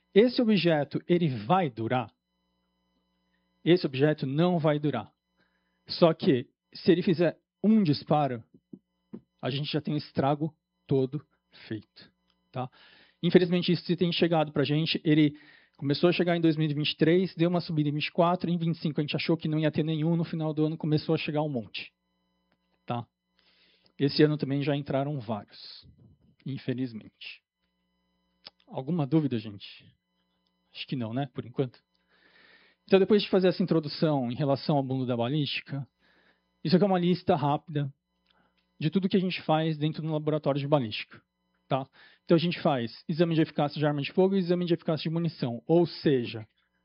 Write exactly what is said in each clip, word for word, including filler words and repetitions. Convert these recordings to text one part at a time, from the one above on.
esse objeto, ele vai durar? Esse objeto não vai durar. Só que, se ele fizer um disparo, a gente já tem o estrago todo feito. Tá? Infelizmente, isso tem chegado para a gente. Ele começou a chegar em dois mil e vinte e três, deu uma subida em vinte e quatro, em vinte e cinco a gente achou que não ia ter nenhum, no final do ano começou a chegar um monte. Tá? Esse ano também já entraram vários, infelizmente. Alguma dúvida, gente? Acho que não, né? Por enquanto. Então, depois de fazer essa introdução em relação ao mundo da balística, isso aqui é uma lista rápida de tudo que a gente faz dentro do laboratório de balística. Tá? Então, a gente faz exame de eficácia de arma de fogo e exame de eficácia de munição. Ou seja,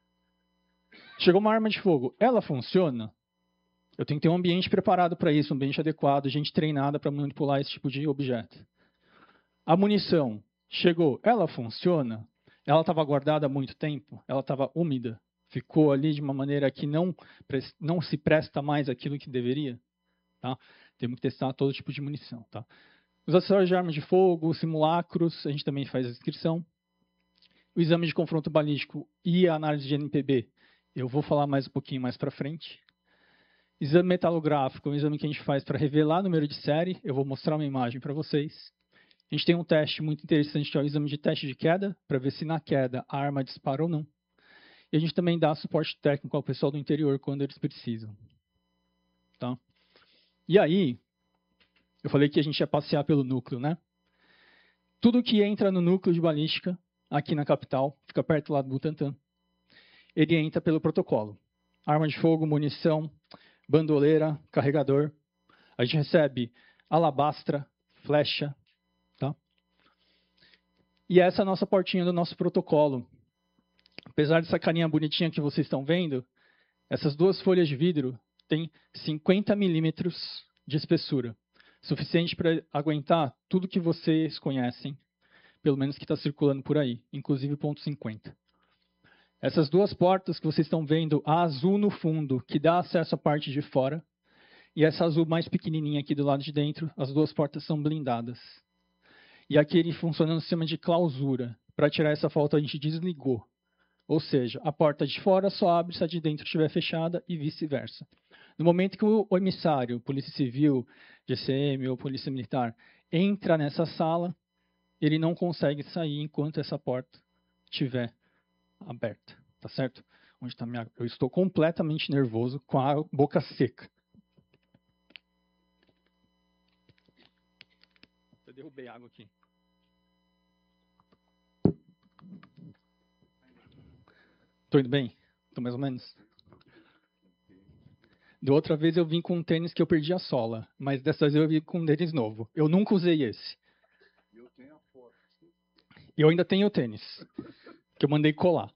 chegou uma arma de fogo, ela funciona? Eu tenho que ter um ambiente preparado para isso, um ambiente adequado, gente treinada para manipular esse tipo de objeto. A munição chegou, ela funciona? Ela estava guardada há muito tempo? Ela estava úmida? Ficou ali de uma maneira que não, não se presta mais aquilo que deveria? Tá? Temos que testar todo tipo de munição. Tá? Os acessórios de armas de fogo, simulacros, a gente também faz a descrição. O exame de confronto balístico e a análise de N P B, eu vou falar mais um pouquinho mais para frente. Exame metalográfico, um exame que a gente faz para revelar número de série. Eu vou mostrar uma imagem para vocês. A gente tem um teste muito interessante, que é o exame de teste de queda, para ver se na queda a arma dispara ou não. E a gente também dá suporte técnico ao pessoal do interior quando eles precisam. Tá? E aí, eu falei que a gente ia passear pelo núcleo, né? Tudo que entra no núcleo de balística, aqui na capital, fica perto lá do Butantã, ele entra pelo protocolo. Arma de fogo, munição, bandoleira, carregador. A gente recebe alabastra, flecha. Tá? E essa é a nossa portinha do nosso protocolo. Apesar dessa carinha bonitinha que vocês estão vendo, essas duas folhas de vidro têm cinquenta milímetros de espessura. Suficiente para aguentar tudo que vocês conhecem, pelo menos que está circulando por aí, inclusive ponto cinquenta. Essas duas portas que vocês estão vendo, a azul no fundo, que dá acesso à parte de fora, e essa azul mais pequenininha aqui do lado de dentro, as duas portas são blindadas. E aqui ele funciona no sistema de clausura. Para tirar essa falta, a gente desligou. Ou seja, a porta de fora só abre se a de dentro estiver fechada e vice-versa. No momento que o emissário, Polícia Civil, G C M ou Polícia Militar, entra nessa sala, ele não consegue sair enquanto essa porta estiver aberta. Tá certo? Onde está minha... Eu estou completamente nervoso, com a boca seca. Eu derrubei água aqui. Estou indo bem? Estou mais ou menos? Da outra vez eu vim com um tênis que eu perdi a sola, mas dessa vez eu vim com um tênis novo. Eu nunca usei esse. Eu tenho a foto. E eu ainda tenho o tênis, que eu mandei colar.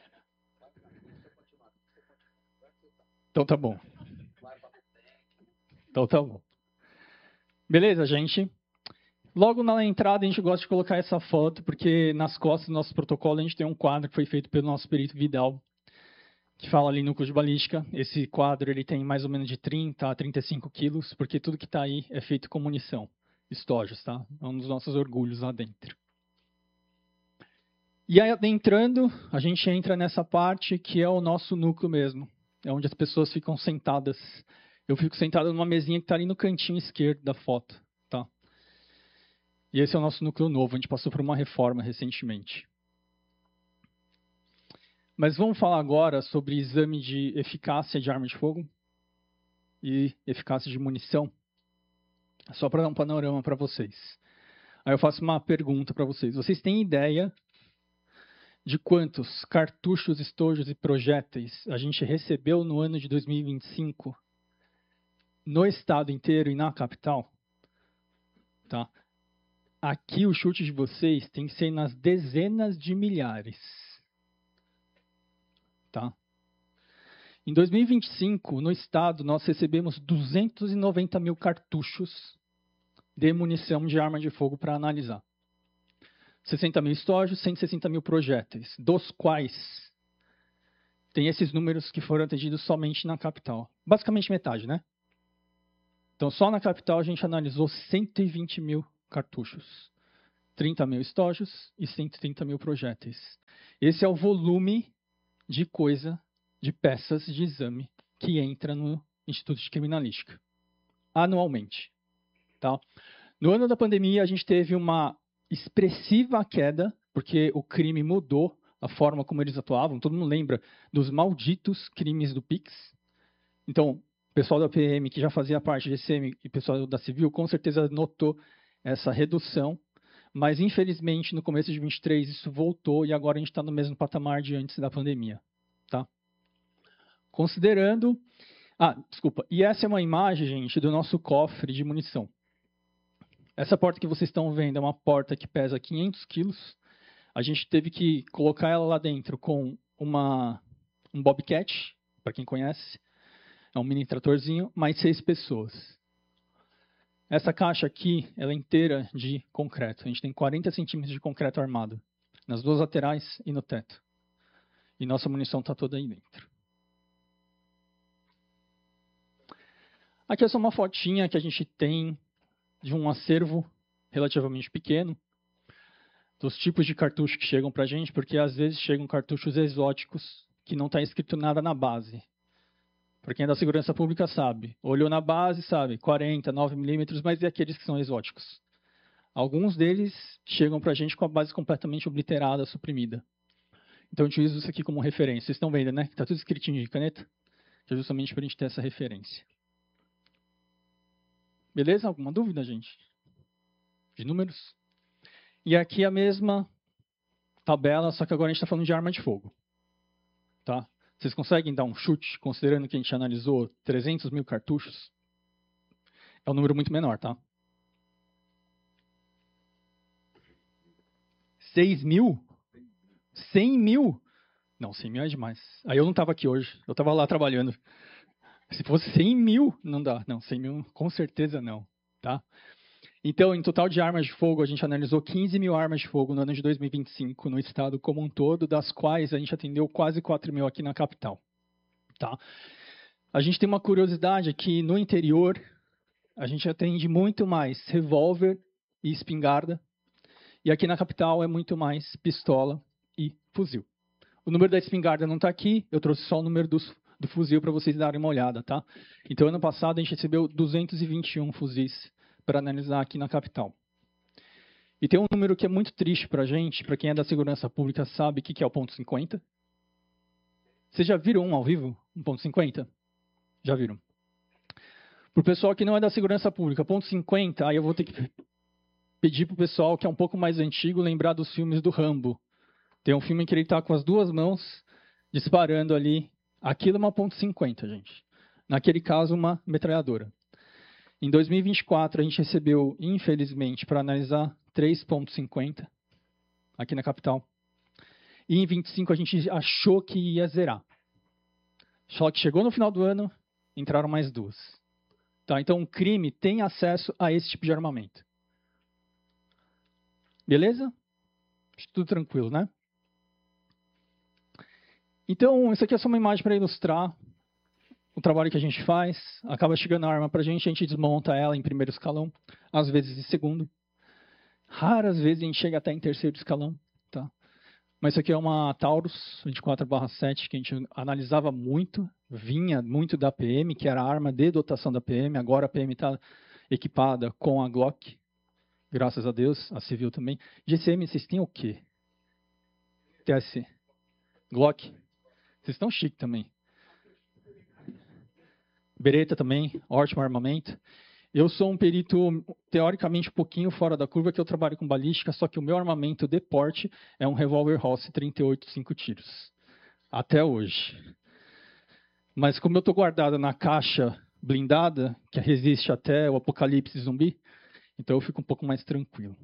Então tá bom. Então tá bom. Beleza, gente? Logo na entrada a gente gosta de colocar essa foto, porque nas costas do nosso protocolo a gente tem um quadro que foi feito pelo nosso perito Vidal, que fala ali núcleo de balística. Esse quadro ele tem mais ou menos de trinta a trinta e cinco quilos, porque tudo que está aí é feito com munição, estojos, tá? É um dos nossos orgulhos lá dentro. E aí, adentrando, a gente entra nessa parte que é o nosso núcleo mesmo. É onde as pessoas ficam sentadas. Eu fico sentado numa mesinha que está ali no cantinho esquerdo da foto, tá? E esse é o nosso núcleo novo. A gente passou por uma reforma recentemente. Mas vamos falar agora sobre exame de eficácia de arma de fogo e eficácia de munição. Só para dar um panorama para vocês. Aí eu faço uma pergunta para vocês. Vocês têm ideia de quantos cartuchos, estojos e projéteis a gente recebeu no ano de dois mil e vinte e cinco no estado inteiro e na capital? Tá? Aqui o chute de vocês tem que ser nas dezenas de milhares. Tá? Em dois mil e vinte e cinco, no estado, nós recebemos duzentos e noventa mil cartuchos de munição de arma de fogo para analisar. sessenta mil estojos, cento e sessenta mil projéteis, dos quais tem esses números que foram atendidos somente na capital. Basicamente metade, né? Então, só na capital a gente analisou cento e vinte mil cartuchos. trinta mil estojos e cento e trinta mil projéteis. Esse é o volume de coisa, de peças de exame que entra no Instituto de Criminalística, anualmente. Tá? No ano da pandemia, a gente teve uma expressiva queda, porque o crime mudou a forma como eles atuavam. Todo mundo lembra dos malditos crimes do Pix. Então, o pessoal da P M, que já fazia parte de C M, e o pessoal da Civil, com certeza notou essa redução. Mas, infelizmente, no começo de vinte e três, isso voltou e agora a gente está no mesmo patamar de antes da pandemia. Tá? Considerando... Ah, desculpa. E essa é uma imagem, gente, do nosso cofre de munição. Essa porta que vocês estão vendo é uma porta que pesa quinhentos quilos. A gente teve que colocar ela lá dentro com uma, um Bobcat, para quem conhece. É um mini tratorzinho, mais seis pessoas. Essa caixa aqui, ela é inteira de concreto. A gente tem quarenta centímetros de concreto armado, nas duas laterais e no teto. E nossa munição está toda aí dentro. Aqui é só uma fotinha que a gente tem de um acervo relativamente pequeno, dos tipos de cartucho que chegam para a gente, porque às vezes chegam cartuchos exóticos que não está escrito nada na base. Para quem é da segurança pública sabe, olhou na base, sabe, quarenta, nove milímetros, mas e aqueles que são exóticos? Alguns deles chegam para a gente com a base completamente obliterada, suprimida. Então eu utilizo isso aqui como referência. Vocês estão vendo, né? Está tudo escritinho de caneta, que é justamente para a gente ter essa referência. Beleza? Alguma dúvida, gente? De números? E aqui a mesma tabela, só que agora a gente está falando de arma de fogo. Tá? Vocês conseguem dar um chute, considerando que a gente analisou trezentos mil cartuchos? É um número muito menor, tá? seis mil? cem mil? Não, cem mil é demais. Aí eu não estava aqui hoje, eu estava lá trabalhando. Se fosse cem mil, não dá. Não, cem mil com certeza não. Tá? Então, em total de armas de fogo, a gente analisou quinze mil armas de fogo no ano de dois mil e vinte e cinco, no estado como um todo, das quais a gente atendeu quase quatro mil aqui na capital. Tá? A gente tem uma curiosidade aqui, no interior, a gente atende muito mais revólver e espingarda, e aqui na capital é muito mais pistola e fuzil. O número da espingarda não está aqui, eu trouxe só o número dos, do fuzil para vocês darem uma olhada. Tá? Então, ano passado, a gente recebeu duzentos e vinte e um fuzis para analisar aqui na capital. E tem um número que é muito triste para a gente, para quem é da segurança pública sabe o que é o ponto cinquenta. Vocês já viram um ao vivo, um ponto cinquenta? Já viram? Para o pessoal que não é da segurança pública, ponto cinquenta, aí eu vou ter que pedir para o pessoal que é um pouco mais antigo lembrar dos filmes do Rambo. Tem um filme em que ele está com as duas mãos disparando ali. Aquilo é uma ponto cinquenta, gente. Naquele caso, uma metralhadora. Em dois mil e vinte e quatro, a gente recebeu, infelizmente, para analisar, três ponto cinquenta aqui na capital. E em vinte e cinco, a gente achou que ia zerar. Só que chegou no final do ano, entraram mais duas. Tá? Então, o crime tem acesso a esse tipo de armamento. Beleza? Tudo tranquilo, né? Então, isso aqui é só uma imagem para ilustrar o trabalho que a gente faz. Acaba chegando a arma para a gente, a gente desmonta ela em primeiro escalão, às vezes em segundo. Raras vezes a gente chega até em terceiro escalão. Tá? Mas isso aqui é uma Taurus vinte e quatro barra sete, que a gente analisava muito, vinha muito da P M, que era a arma de dotação da P M. Agora a P M está equipada com a Glock, graças a Deus, a Civil também. G C M, vocês têm o quê? T S C. Glock. Vocês estão chique também. Beretta também, ótimo armamento. Eu sou um perito, teoricamente, um pouquinho fora da curva, que eu trabalho com balística, só que o meu armamento de porte é um revólver Hoss trinta e oito, cinco tiros. Até hoje. Mas como eu estou guardado na caixa blindada, que resiste até o apocalipse zumbi, então eu fico um pouco mais tranquilo.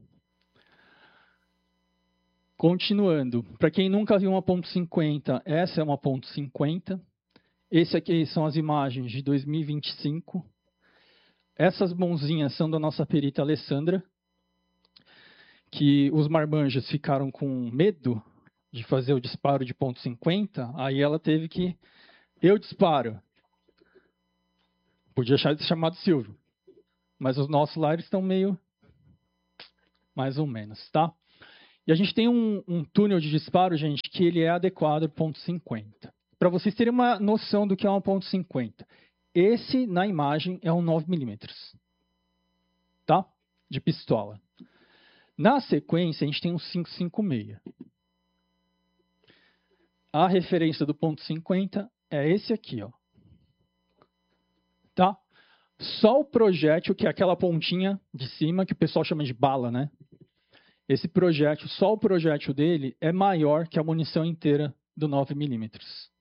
Continuando, para quem nunca viu uma ponto cinquenta, essa é uma ponto cinquenta. Esse aqui são as imagens de dois mil e vinte e cinco. Essas mãozinhas são da nossa perita Alessandra, que os marmanjos ficaram com medo de fazer o disparo de ponto cinquenta, aí ela teve que... Eu disparo. Podia ser chamado Silvio. Mas os nossos lá eles estão meio... mais ou menos, tá? E a gente tem um, um túnel de disparo, gente, que ele é adequado para ponto cinquenta. Para vocês terem uma noção do que é um ponto cinquenta. Esse, na imagem, é um nove milímetros, tá? De pistola. Na sequência, a gente tem um cinco cinco seis. A referência do ponto cinquenta é esse aqui, ó. Tá? Só o projétil, que é aquela pontinha de cima, que o pessoal chama de bala, né? Esse projétil, só o projétil dele é maior que a munição inteira do nove milímetros.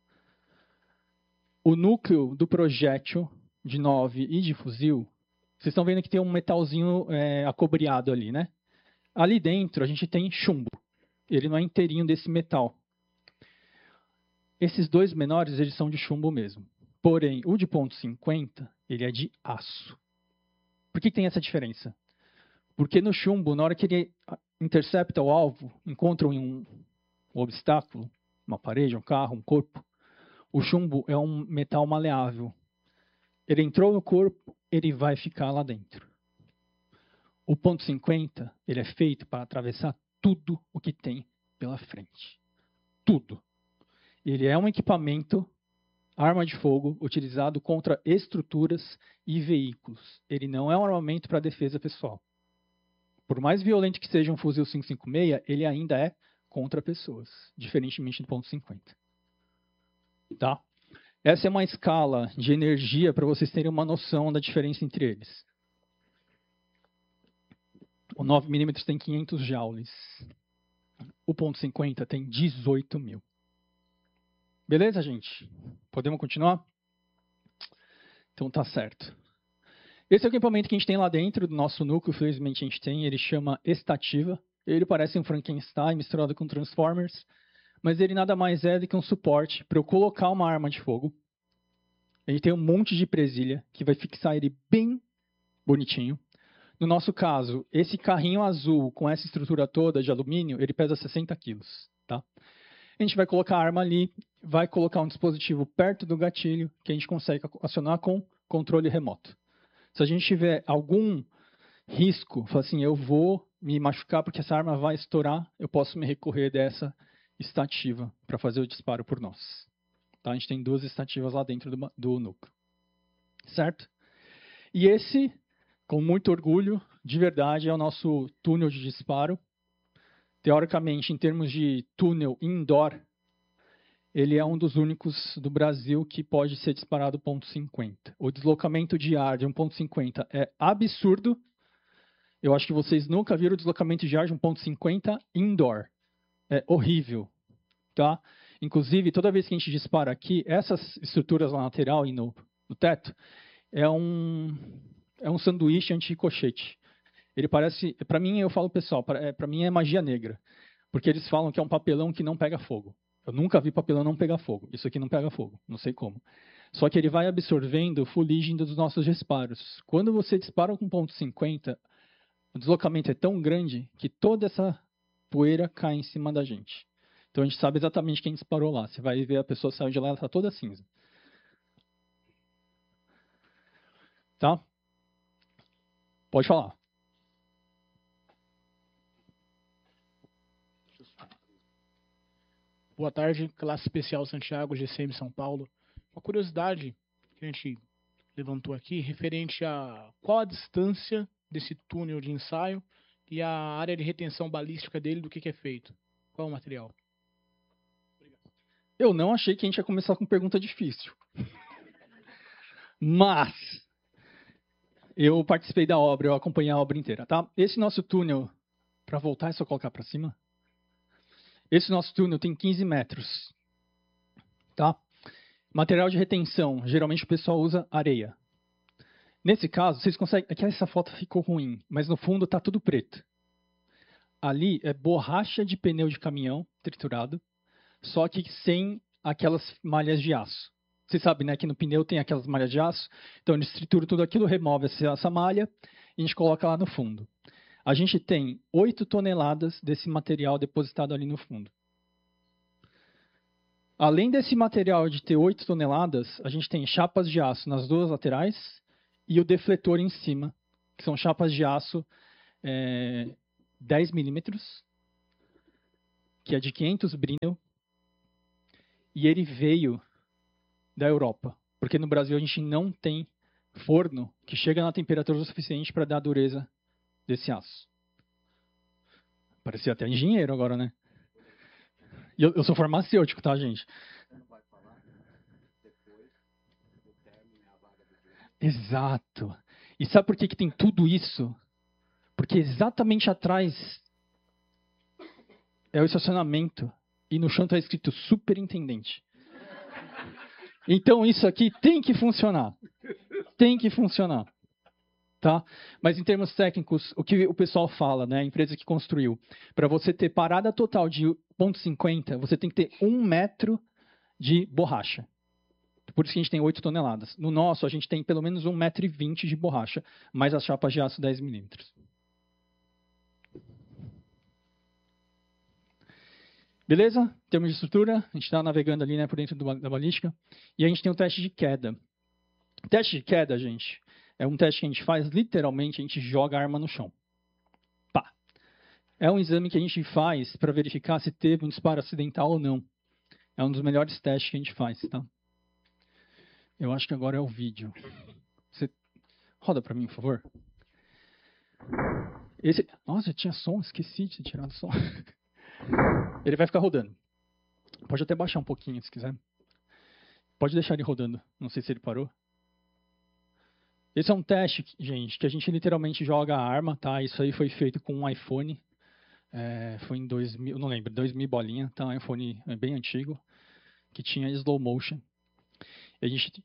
O núcleo do projétil de nove e de fuzil, vocês estão vendo que tem um metalzinho é, acobreado ali, né? Ali dentro a gente tem chumbo. Ele não é inteirinho desse metal. Esses dois menores, eles são de chumbo mesmo. Porém, o de ponto cinquenta, ele é de aço. Por que tem essa diferença? Porque no chumbo, na hora que ele intercepta o alvo, encontra um, um obstáculo, uma parede, um carro, um corpo, o chumbo é um metal maleável. Ele entrou no corpo, ele vai ficar lá dentro. O ponto cinquenta, ele é feito para atravessar tudo o que tem pela frente. Tudo. Ele é um equipamento, arma de fogo, utilizado contra estruturas e veículos. Ele não é um armamento para defesa pessoal. Por mais violento que seja um fuzil cinco cinco seis, ele ainda é contra pessoas, diferentemente do ponto cinquenta. Tá? Essa é uma escala de energia para vocês terem uma noção da diferença entre eles. O nove milímetros tem quinhentos joules. O ponto cinquenta tem dezoito mil. Beleza, gente? Podemos continuar? Então tá certo. Esse é o equipamento que a gente tem lá dentro do nosso núcleo, felizmente a gente tem, ele chama Estativa. Ele parece um Frankenstein misturado com Transformers, mas ele nada mais é do que um suporte para eu colocar uma arma de fogo. A gente tem um monte de presilha que vai fixar ele bem bonitinho. No nosso caso, esse carrinho azul com essa estrutura toda de alumínio, ele pesa sessenta quilos, tá? A gente vai colocar a arma ali, vai colocar um dispositivo perto do gatilho que a gente consegue acionar com controle remoto. Se a gente tiver algum risco, falar assim, eu vou me machucar porque essa arma vai estourar, eu posso me recorrer dessa estativa para fazer o disparo por nós. Tá? A gente tem duas estativas lá dentro do, do núcleo. Certo? E esse, com muito orgulho, de verdade, é o nosso túnel de disparo. Teoricamente, em termos de túnel indoor, ele é um dos únicos do Brasil que pode ser disparado ponto cinquenta. O deslocamento de ar de um ponto cinquenta é absurdo. Eu acho que vocês nunca viram o deslocamento de ar de um ponto cinquenta indoor. É horrível. Tá? Inclusive, toda vez que a gente dispara aqui, essas estruturas na lateral e no, no teto, é um, é um sanduíche anti-ricochete. Ele parece, para mim, eu falo pessoal, para mim é magia negra. Porque eles falam que é um papelão que não pega fogo. Eu nunca vi papelão não pegar fogo. Isso aqui não pega fogo, não sei como. Só que ele vai absorvendo fuligem dos nossos disparos. Quando você dispara com ponto cinquenta, o deslocamento é tão grande que toda essa poeira cai em cima da gente. Então a gente sabe exatamente quem disparou lá. Você vai ver a pessoa saiu de lá, ela está toda cinza. Tá? Pode falar. Boa tarde, classe especial Santiago, G C M São Paulo. Uma curiosidade que a gente levantou aqui, referente a qual a distância desse túnel de ensaio e a área de retenção balística dele, do que, que é feito. Qual é o material? Obrigado. Eu não achei que a gente ia começar com pergunta difícil. Mas eu participei da obra, eu acompanhei a obra inteira, tá? Esse nosso túnel, para voltar é só colocar para cima. Esse nosso túnel tem quinze metros, tá? Material de retenção, geralmente o pessoal usa areia. Nesse caso, vocês conseguem... Aqui essa foto ficou ruim, mas no fundo está tudo preto. Ali é borracha de pneu de caminhão triturado, só que sem aquelas malhas de aço. Vocês sabem, né, que no pneu tem aquelas malhas de aço, então eles trituram tudo aquilo, remove essa malha e a gente coloca lá no fundo. A gente tem oito toneladas desse material depositado ali no fundo. Além desse material de ter oito toneladas, a gente tem chapas de aço nas duas laterais e o defletor em cima, que são chapas de aço é, dez milímetros, que é de quinhentos Brinell, e ele veio da Europa, porque no Brasil a gente não tem forno que chega na temperatura suficiente para dar a dureza desse aço. Parecia até engenheiro agora, né? E eu, eu sou farmacêutico, tá, gente? Exato. E sabe por que, que tem tudo isso? Porque exatamente atrás é o estacionamento e no chão está escrito superintendente. Então isso aqui tem que funcionar. Tem que funcionar. Tá? Mas em termos técnicos, o que o pessoal fala, né, a empresa que construiu, para você ter parada total de zero vírgula cinquenta, você tem que ter um metro de borracha. Por isso que a gente tem oito toneladas. No nosso, a gente tem pelo menos um metro e vinte de borracha, mais as chapas de aço dez milímetros. Beleza? Em termos de estrutura, a gente está navegando ali, né, por dentro do, da balística. E a gente tem o teste de queda. O teste de queda, gente, é um teste que a gente faz, literalmente, a gente joga a arma no chão. Pá. É um exame que a gente faz para verificar se teve um disparo acidental ou não. É um dos melhores testes que a gente faz, tá? Eu acho que agora é o vídeo. Você roda para mim, por favor. Esse... Nossa, tinha som, esqueci de tirar o som. Ele vai ficar rodando. Pode até baixar um pouquinho, se quiser. Pode deixar ele rodando. Não sei se ele parou. Esse é um teste, gente, que a gente literalmente joga a arma, tá? Isso aí foi feito com um iPhone. É, foi em dois mil, não lembro, dois mil bolinha, tá? Um iPhone bem antigo, que tinha slow motion. E a gente...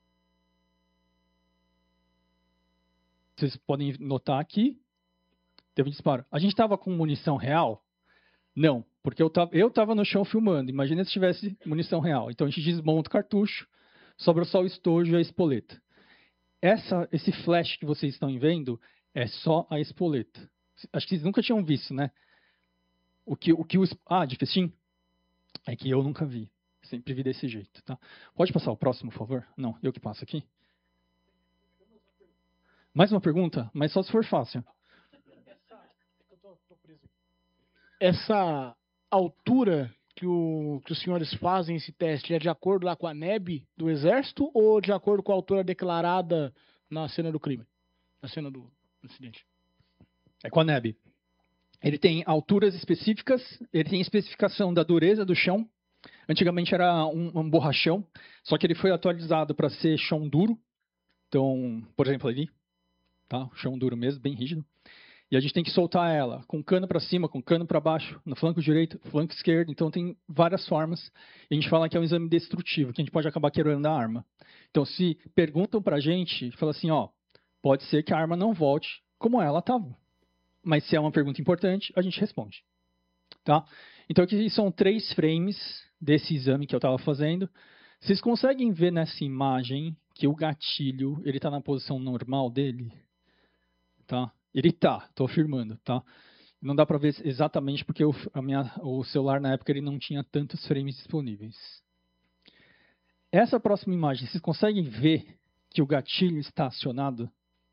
Vocês podem notar aqui, teve um disparo. A gente estava com munição real? Não, porque eu estava eu tava no chão filmando. Imagina se tivesse munição real. Então a gente desmonta o cartucho, sobra só o estojo e a espoleta. Essa, esse flash que vocês estão vendo é só a espoleta. Acho que vocês nunca tinham visto, né? O que o... Que o ah, de festim? É que eu nunca vi. Sempre vi desse jeito, tá? Pode passar o próximo, por favor? Não, eu que passo aqui. Mais uma pergunta? Mas só se for fácil. Essa altura que, o, que os senhores fazem esse teste é de acordo lá com a N E B do Exército ou de acordo com a altura declarada na cena do crime? Na cena do incidente? É com a N E B. Ele tem alturas específicas, ele tem especificação da dureza do chão. Antigamente era um, um borrachão, só que ele foi atualizado para ser chão duro. Então, por exemplo, ali, tá? Chão duro mesmo, bem rígido. E a gente tem que soltar ela com cano para cima, com cano para baixo, no flanco direito, flanco esquerdo. Então tem várias formas. E a gente fala que é um exame destrutivo, que a gente pode acabar quebrando a arma. Então se perguntam para a gente, fala assim, ó, pode ser que a arma não volte como ela estava. Mas se é uma pergunta importante, a gente responde. Tá? Então aqui são três frames desse exame que eu estava fazendo. Vocês conseguem ver nessa imagem que o gatilho ele está na posição normal dele? Tá? Ele tá, estou afirmando, tá? Não dá para ver exatamente porque o, a minha, o celular na época ele não tinha tantos frames disponíveis. Essa próxima imagem, vocês conseguem ver que o gatilho está acionado?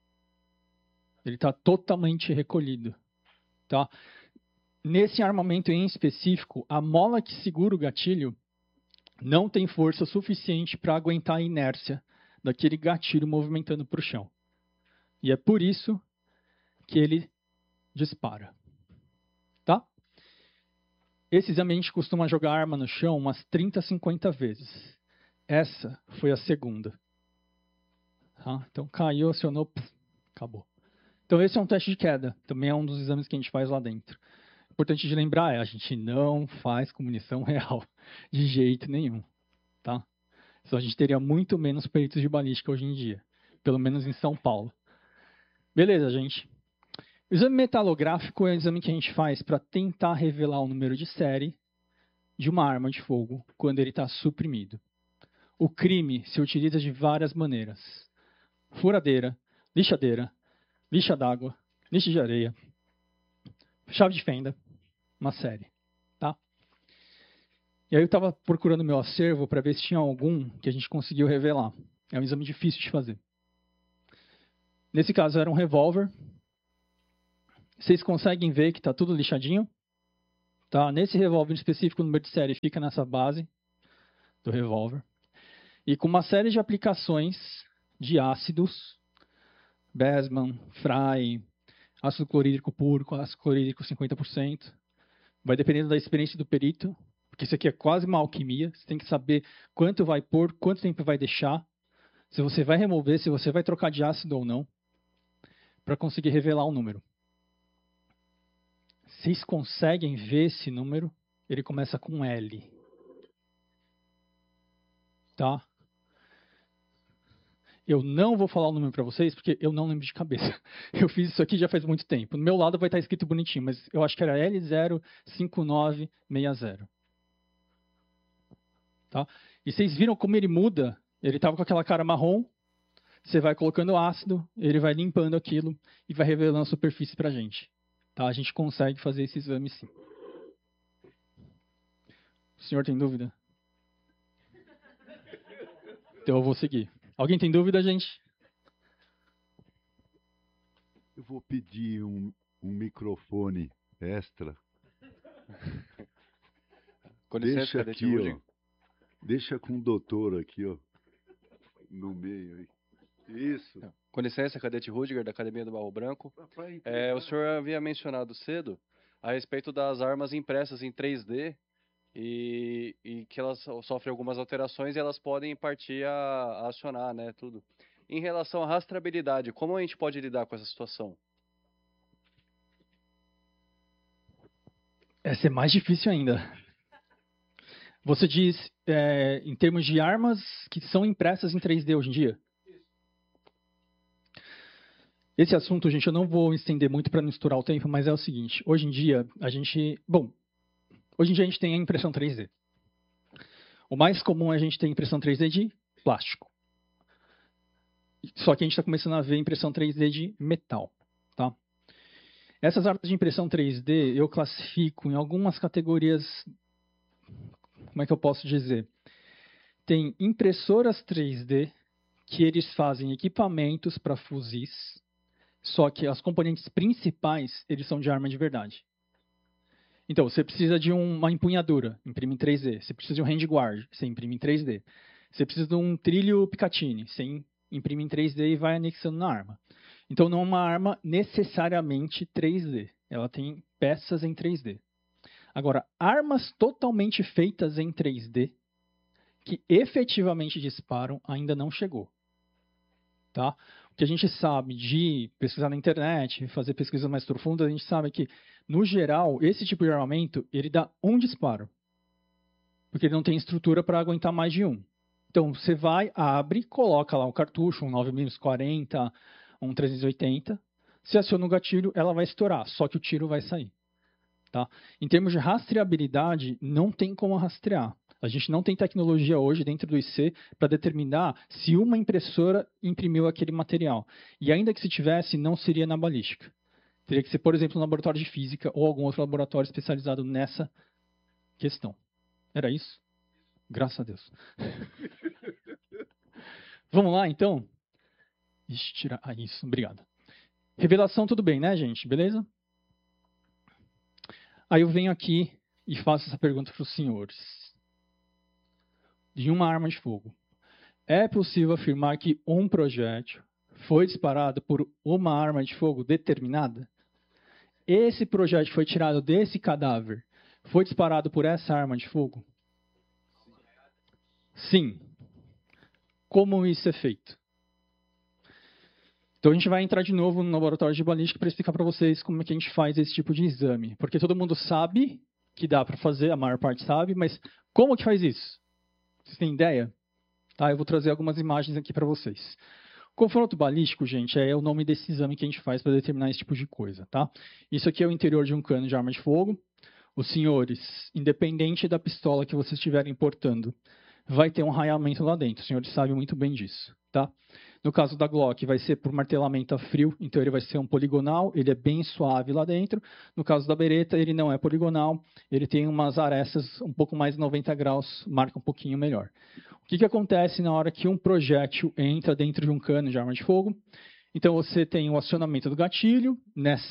Ele está totalmente recolhido, tá? Nesse armamento em específico, a mola que segura o gatilho não tem força suficiente para aguentar a inércia daquele gatilho movimentando para o chão. E é por isso que ele dispara. Tá? Esse exame a gente costuma jogar arma no chão umas trinta, cinquenta vezes. Essa foi a segunda. Tá? Então caiu, acionou, puf, acabou. Então esse é um teste de queda. Também é um dos exames que a gente faz lá dentro. Importante de lembrar é, a gente não faz com munição real. De jeito nenhum. Tá? Então a gente teria muito menos peritos de balística hoje em dia. Pelo menos em São Paulo. Beleza, gente? O exame metalográfico é o exame que a gente faz para tentar revelar o número de série de uma arma de fogo quando ele está suprimido. O crime se utiliza de várias maneiras. Furadeira, lixadeira, lixa d'água, lixa de areia, chave de fenda, uma série. Tá? E aí eu estava procurando meu acervo para ver se tinha algum que a gente conseguiu revelar. É um exame difícil de fazer. Nesse caso era um revólver. Vocês conseguem ver que está tudo lixadinho? Tá? Nesse revólver específico, o número de série fica nessa base do revólver. E com uma série de aplicações de ácidos, Besman, Frey, ácido clorídrico puro, ácido clorídrico cinquenta por cento. Vai dependendo da experiência do perito, porque isso aqui é quase uma alquimia. Você tem que saber quanto vai pôr, quanto tempo vai deixar, se você vai remover, se você vai trocar de ácido ou não, para conseguir revelar o número. Vocês conseguem ver esse número? Ele começa com L. Tá? Eu não vou falar o número para vocês, porque eu não lembro de cabeça. Eu fiz isso aqui já faz muito tempo. No meu lado vai estar escrito bonitinho, mas eu acho que era L zero cinco nove seis zero. Tá? E vocês viram como ele muda? Ele estava com aquela cara marrom. Você vai colocando ácido, ele vai limpando aquilo e vai revelando a superfície para a gente. Tá? A gente consegue fazer esse exame sim. O senhor tem dúvida? Então eu vou seguir. Alguém tem dúvida, gente? Eu vou pedir um, um microfone extra. Com licença, Deixa cadete aqui, Rudiger. ó. Deixa com o doutor aqui, ó. No meio aí. Isso. Com licença, cadete Rudiger, da Academia do Barro Branco. Papai, É, o senhor havia mencionado cedo a respeito das armas impressas em três D e, e que elas sofrem algumas alterações e elas podem partir a, a acionar, né, tudo. Em relação à rastreabilidade, como a gente pode lidar com essa situação? Essa é mais difícil ainda. Você diz é, em termos de armas que são impressas em três D hoje em dia? Esse assunto, gente, eu não vou estender muito para não misturar o tempo, mas é o seguinte. Hoje em dia, a gente... Bom, hoje em dia a gente tem a impressão três D. O mais comum é a gente ter impressão três D de plástico. Só que a gente está começando a ver impressão três D de metal. Tá? Essas armas de impressão três D eu classifico em algumas categorias... Como é que eu posso dizer? Tem impressoras três D que eles fazem equipamentos para fuzis, só que as componentes principais eles são de arma de verdade. Então, você precisa de uma empunhadura, imprime em três D. Você precisa de um handguard, você imprime em três D. Você precisa de um trilho Picatinny, você imprime em três D e vai anexando na arma. Então, não é uma arma necessariamente três D. Ela tem peças em três D. Agora, armas totalmente feitas em três D, que efetivamente disparam, ainda não chegou. Tá? O que a gente sabe de pesquisar na internet, fazer pesquisas mais profundas, a gente sabe que, no geral, esse tipo de armamento, ele dá um disparo. Porque ele não tem estrutura para aguentar mais de um. Então, você vai, abre, coloca lá o cartucho, um nove milímetros quarenta, um trezentos e oitenta. Se aciona o gatilho, ela vai estourar, só que o tiro vai sair. Tá? Em termos de rastreabilidade, não tem como rastrear. A gente não tem tecnologia hoje dentro do I C para determinar se uma impressora imprimiu aquele material. E ainda que se tivesse, não seria na balística. Teria que ser, por exemplo, um laboratório de física ou algum outro laboratório especializado nessa questão. Era isso? Graças a Deus. Vamos lá, então? Ixi, tirar... Ah, isso. Obrigado. Revelação, tudo bem, né, gente? Beleza? Aí eu venho aqui e faço essa pergunta para os senhores. De uma arma de fogo. É possível afirmar que um projétil foi disparado por uma arma de fogo determinada? Esse projétil foi tirado desse cadáver. Foi disparado por essa arma de fogo? Sim. Como isso é feito? Então a gente vai entrar de novo no laboratório de balística para explicar para vocês como é que a gente faz esse tipo de exame. Porque todo mundo sabe que dá para fazer, a maior parte sabe, mas como que faz isso? Vocês têm ideia? Tá, eu vou trazer algumas imagens aqui para vocês. Confronto balístico, gente, é o nome desse exame que a gente faz para determinar esse tipo de coisa. Tá? Isso aqui é o interior de um cano de arma de fogo. Os senhores, independente da pistola que vocês estiverem portando, vai ter um raiamento lá dentro. Os senhores sabem muito bem disso. Tá? No caso da Glock, vai ser por martelamento a frio, então ele vai ser um poligonal, ele é bem suave lá dentro. No caso da Beretta, ele não é poligonal, ele tem umas arestas um pouco mais de noventa graus, marca um pouquinho melhor. O que, que acontece na hora que um projétil entra dentro de um cano de arma de fogo? Então você tem o acionamento do gatilho nessa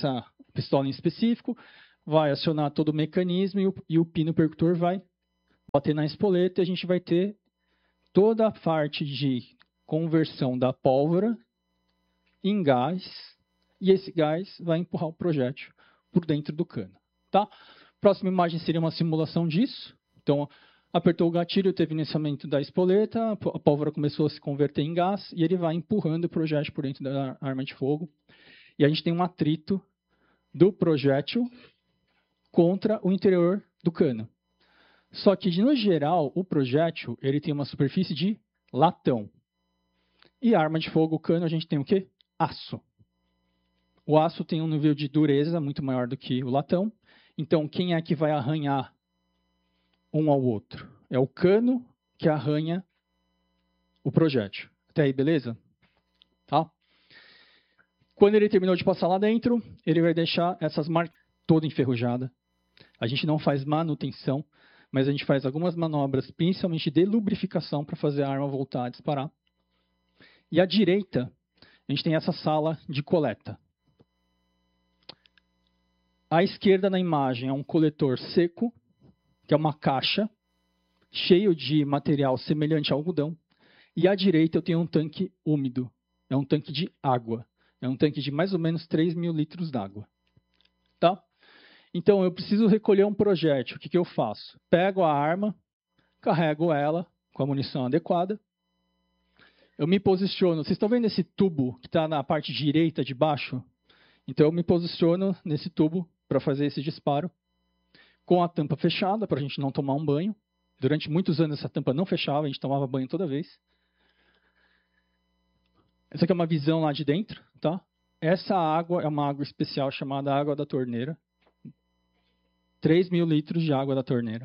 pistola em específico, vai acionar todo o mecanismo e o, e o pino percutor vai bater na espoleta e a gente vai ter toda a parte de conversão da pólvora em gás, e esse gás vai empurrar o projétil por dentro do cano. Tá? Próxima imagem seria uma simulação disso. Então, apertou o gatilho, teve iniciamento da espoleta, a pólvora começou a se converter em gás, e ele vai empurrando o projétil por dentro da arma de fogo. E a gente tem um atrito do projétil contra o interior do cano. Só que, no geral, o projétil ele tem uma superfície de latão. E a arma de fogo, o cano, a gente tem o quê? Aço. O aço tem um nível de dureza muito maior do que o latão. Então, quem é que vai arranhar um ao outro? É o cano que arranha o projétil. Até aí, beleza? Tá? Quando ele terminou de passar lá dentro, ele vai deixar essas marcas toda enferrujada. A gente não faz manutenção, mas a gente faz algumas manobras, principalmente de lubrificação, para fazer a arma voltar a disparar. E à direita, a gente tem essa sala de coleta. À esquerda na imagem é um coletor seco, que é uma caixa, cheio de material semelhante a algodão. E à direita eu tenho um tanque úmido, é um tanque de água. É um tanque de mais ou menos três mil litros d'água. Tá? Então, eu preciso recolher um projétil. O que, que eu faço? Pego a arma, carrego ela com a munição adequada. Eu me posiciono. Vocês estão vendo esse tubo que está na parte direita de baixo? Então, eu me posiciono nesse tubo para fazer esse disparo com a tampa fechada, para a gente não tomar um banho. Durante muitos anos, essa tampa não fechava, a gente tomava banho toda vez. Essa aqui é uma visão lá de dentro. Tá? Essa água é uma água especial chamada água da torneira. três mil litros de água da torneira.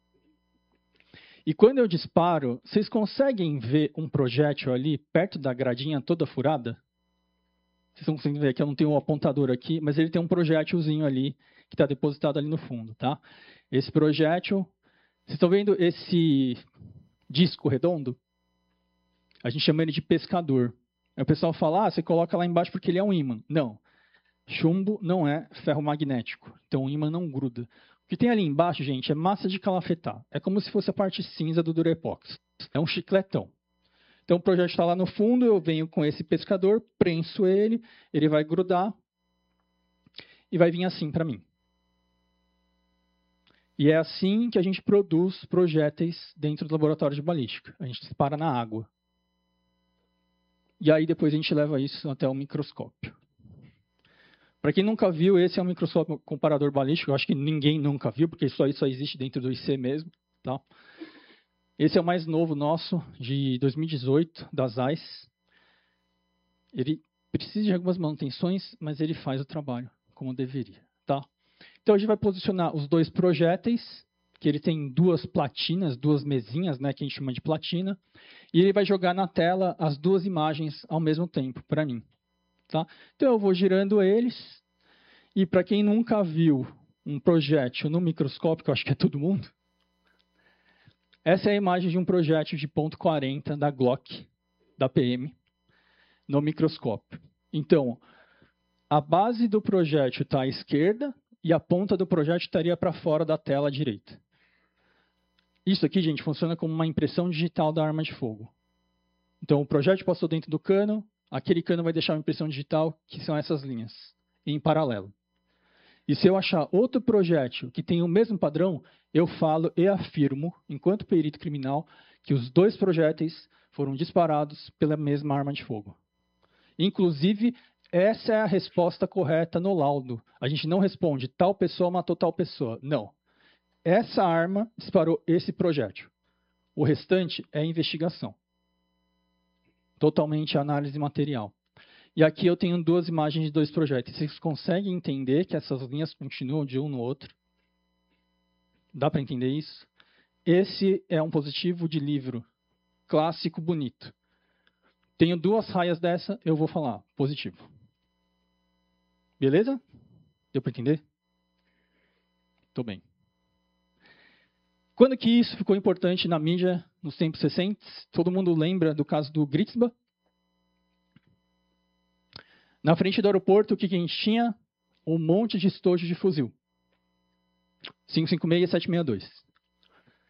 E quando eu disparo, vocês conseguem ver um projétil ali perto da gradinha toda furada? Vocês não conseguem ver que eu não tenho um apontador aqui, mas ele tem um projétilzinho ali que está depositado ali no fundo. Tá? Esse projétil, vocês estão vendo esse disco redondo? A gente chama ele de pescador. Aí o pessoal fala, ah, você coloca lá embaixo porque ele é um ímã. Não. Chumbo não é ferro magnético, então o ímã não gruda. O que tem ali embaixo, gente, é massa de calafetar. É como se fosse a parte cinza do Durepox. É um chicletão. Então o projétil está lá no fundo, eu venho com esse pescador, prenso ele, ele vai grudar e vai vir assim para mim. E é assim que a gente produz projéteis dentro do laboratório de balística. A gente dispara na água. E aí depois a gente leva isso até o microscópio. Para quem nunca viu, esse é um microscópio comparador balístico. Eu acho que ninguém nunca viu, porque isso aí só existe dentro do I C mesmo. Tá? Esse é o mais novo nosso, de dois mil e dezoito, da Zeiss. Ele precisa de algumas manutenções, mas ele faz o trabalho como deveria. Tá? Então a gente vai posicionar os dois projéteis, que ele tem duas platinas, duas mesinhas, né, que a gente chama de platina, e ele vai jogar na tela as duas imagens ao mesmo tempo, para mim. Tá? Então eu vou girando eles, e para quem nunca viu um projétil no microscópio, que eu acho que é todo mundo, essa é a imagem de um projétil de ponto quarenta da Glock, da P M, no microscópio. Então, a base do projétil está à esquerda e a ponta do projétil estaria para fora da tela à direita. Isso aqui, gente, funciona como uma impressão digital da arma de fogo. Então, o projétil passou dentro do cano, aquele cano vai deixar uma impressão digital, que são essas linhas, em paralelo. E se eu achar outro projétil que tem o mesmo padrão, eu falo e afirmo, enquanto perito criminal, que os dois projéteis foram disparados pela mesma arma de fogo. Inclusive, essa é a resposta correta no laudo. A gente não responde, tal pessoa matou tal pessoa. Não. Essa arma disparou esse projétil. O restante é investigação. Totalmente análise material. E aqui eu tenho duas imagens de dois projéteis. Vocês conseguem entender que essas linhas continuam de um no outro? Dá para entender isso? Esse é um positivo de livro. Clássico, bonito. Tenho duas raias dessa, eu vou falar positivo. Beleza? Deu para entender? Tô bem. Quando que isso ficou importante na mídia nos tempos recentes? Todo mundo lembra do caso do Gritzba? Na frente do aeroporto, o que, que a gente tinha? um monte de estojo de fuzil. cinco cinco seis, sete seis dois.